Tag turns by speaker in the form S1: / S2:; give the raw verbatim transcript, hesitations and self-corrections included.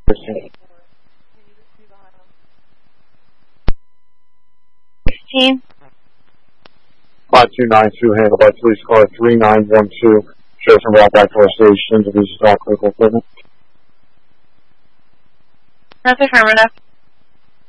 S1: sixteen.
S2: five two nine two, handled by police car three nine one two. Sheriff from Black Back to our station to visit all critical equipment.
S1: That's affirmative.